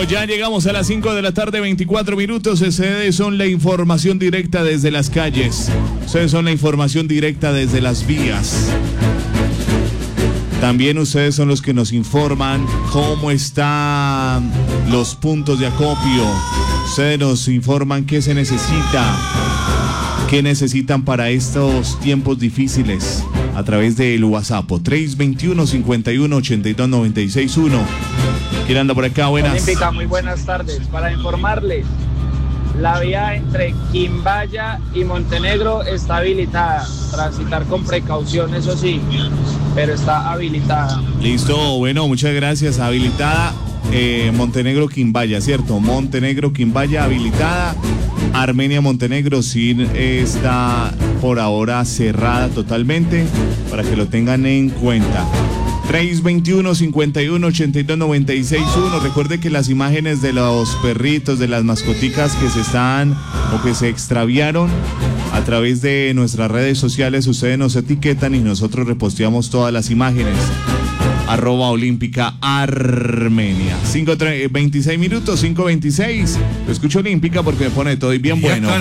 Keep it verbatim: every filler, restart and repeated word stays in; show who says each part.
Speaker 1: Bueno, ya llegamos a las cinco de la tarde, veinticuatro minutos. Ustedes son la información directa desde las calles. Ustedes son la información directa desde las vías. También ustedes son los que nos informan cómo están los puntos de acopio. Ustedes nos informan qué se necesita, qué necesitan para estos tiempos difíciles a través del WhatsApp tres veintiuno, cincuenta y uno, ochenta y dos, noventa y seis uno. ¿Quién anda por acá? Buenas.
Speaker 2: Olímpica, muy buenas tardes. Para informarles, la vía entre Quimbaya y Montenegro está habilitada. Transitar con precaución, eso sí, pero está habilitada.
Speaker 1: Listo, bueno, muchas gracias. Habilitada eh, Montenegro Quimbaya, ¿cierto? Montenegro Quimbaya habilitada. Armenia Montenegro sí está por ahora cerrada totalmente, para que lo tengan en cuenta. tres veintiuno, cincuenta y uno, ochenta y dos, noventa y seis uno. Recuerde que las imágenes de los perritos, de las mascoticas que se están o que se extraviaron, a través de nuestras redes sociales ustedes nos etiquetan y nosotros reposteamos todas las imágenes. Arroba Olímpica Armenia. cinco veintiséis minutos, cinco veintiséis. Lo escucho Olímpica porque me pone todo y bien bueno.